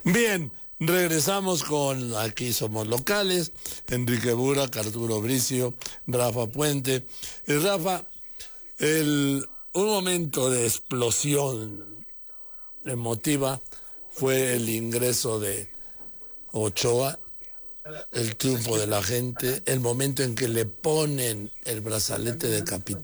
Bien, regresamos con Aquí Somos Locales, Enrique Burak, Arturo Bricio, Rafa Puente. Rafa, un momento de explosión emotiva fue el ingreso de Ochoa, el triunfo de la gente, el momento en que le ponen el brazalete de capitán.